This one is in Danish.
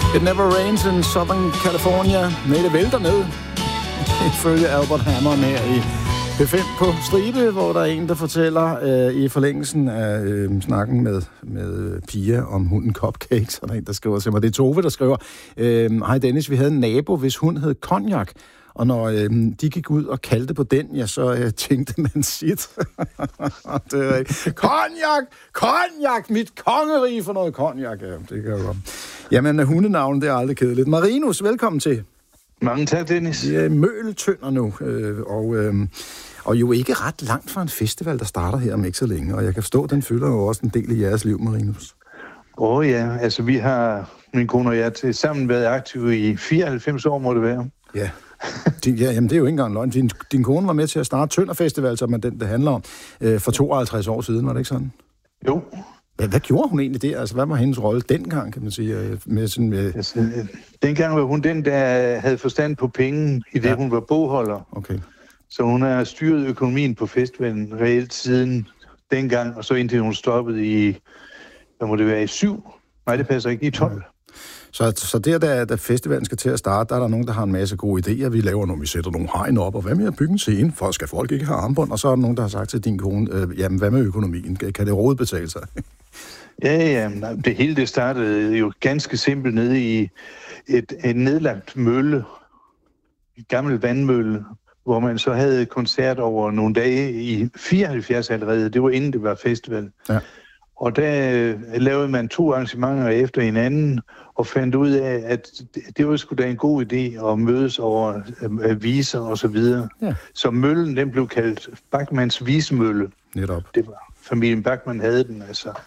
It never rains in Southern California. Nej, det vælter ned. Ifølge Albert Hammond her i P5 på stribe, hvor der er en, der fortæller i forlængelsen af snakken med Pia om hunden Cupcake. Så der er en, der skriver til mig. Det er Tove, der skriver. Hej Dennis, vi havde en nabo, hvis hund hed Cognac. Og når de gik ud og kaldte på den, ja, så tænkte man shit. Det er ikke. Cognac, mit kongerige for noget cognac. Ja, det kan jo godt. Jamen, hundenavnet, det er aldrig kedeligt. Marinus, velkommen til. Mange tak, Dennis. Vi er Møgeltønder nu, og jo ikke ret langt fra en festival, der starter her om ikke så længe. Og jeg kan forstå, den fylder jo også en del i jeres liv, Marinus. Ja, altså vi har, min kone og jeg, til sammen været aktive i 94 år, må det være. Ja. Jamen, det er jo ikke engang løgn. Din kone var med til at starte Tønder Festival, som er den, det handler om, for 52 år siden, var det ikke sådan? Jo. Hvad gjorde hun egentlig der? Altså, hvad var hendes rolle dengang, kan man sige? Altså, dengang var hun den, der havde forstand på penge, i det hun var bogholder. Okay. Så hun har styret økonomien på festivalen reelt siden dengang, og så indtil hun stoppede i, hvad må det være, i 7? Nej, det passer ikke, i 12. Så da festivalen skal til at starte, der er der nogen, der har en masse gode idéer. Vi laver vi sætter nogle hegn op, og hvad med at bygge en scene, for skal folk ikke have armbånd? Og så er der nogen, der har sagt til din kone, jamen hvad med økonomien? Kan det overhovedet betale sig? Ja, det hele det startede jo ganske simpelt nede i en nedlagt mølle, en gammel vandmølle, hvor man så havde koncert over nogle dage i 74 allerede. Det var inden det var festival. Ja. Og der lavede man 2 arrangementer efter hinanden, og fandt ud af, at det var sgu da en god idé at mødes over viser og så videre. Ja. Så møllen, den blev kaldt Bachmanns visemølle. Netop. Det var familien Bachmann havde den, altså.